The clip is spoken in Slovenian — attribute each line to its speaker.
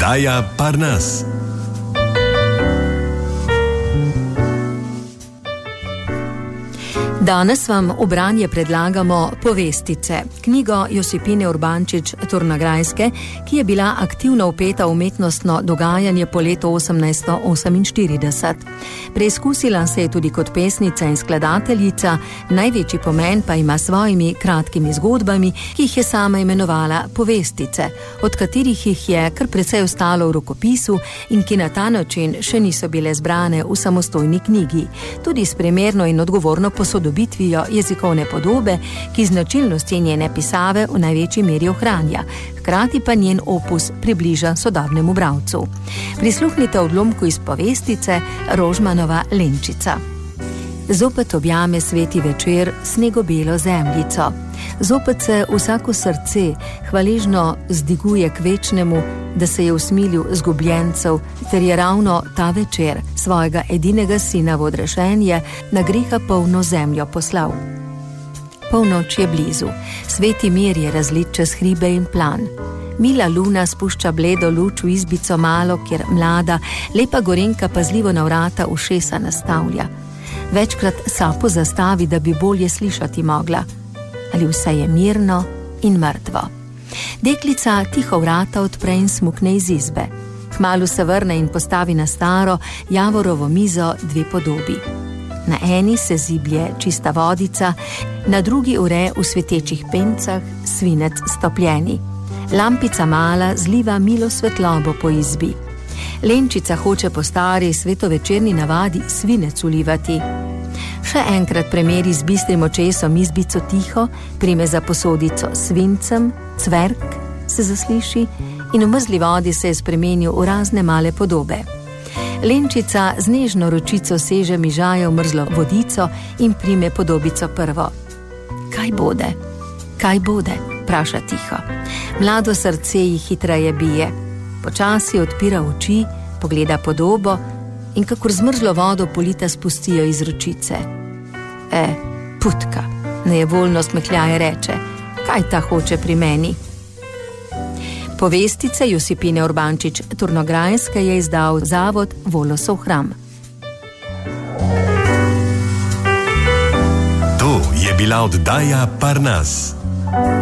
Speaker 1: Oddaja Parnas.
Speaker 2: Danes vam v branje predlagamo Povestice, knjigo Josipine Urbančič-Tornograjske, ki je bila aktivno vpeta v umetnostno dogajanje po letu 1848. Preizkusila se je tudi kot pesnica in skladateljica, največji pomen pa ima svojimi kratkimi zgodbami, ki jih je sama imenovala Povestice, od katerih jih je kar precej ostalo v rokopisu in ki na ta način še niso bile zbrane v samostojni knjigi, tudi s primerno in odgovorno posodobitvijo jezikovne podobe, ki značilnosti njene pisave v največji meri ohranja, hkrati pa njen opus približa sodobnemu bralcu. Prisluhnite odlomku iz Povestice Rožmanova Lenčica. Zopet objame sveti večer snegobelo zemljico. Zopet se vsako srce hvaležno zdiguje k večnemu, da se je usmilil zgubljencev, ter je ravno ta večer svojega edinega sina v odrešenje na greha polno zemljo poslal. Polnoč je blizu, sveti mir je razlit čez hribe in plan. Mila luna spušča bledo luč v izbico malo, kjer mlada, lepa Gorenka pazljivo na vrata ušesa nastavlja. Večkrat sapo zastavi, da bi bolje slišati mogla. Ali vse je mirno in mrtvo. Deklica tiho vrata odpre in smukne iz izbe. Kmalu se vrne in postavi na staro javorovo mizo dve podobi. Na eni se ziblje čista vodica, na drugi ure v svetečih pencah svinec stopljeni. Lampica mala zliva milo svetlobo po izbi. Lenčica hoče po stari svetovečerni navadi svinec ulivati. Še enkrat premeri z bistrim očesom izbico tiho, prime za posodico svincem, cverk se zasliši in v mrzli vodi se je spremenil v razne male podobe. Lenčica z nežno ročico seže mižaje v mrzlo vodico in prime podobico prvo. Kaj bode? Kaj bode? Praša tiho. Mlado srce ji hitreje bije. Počasi odpira oči, pogleda podobo in kakor zmrzlo vodo polita spustijo iz ročice. Putka, nejevoljno smehljaje reče, kaj ta hoče pri meni? Povestice Josipine Urbančič-Tornograjske je izdal zavod Volosov hram.
Speaker 1: To je bila oddaja Parnas.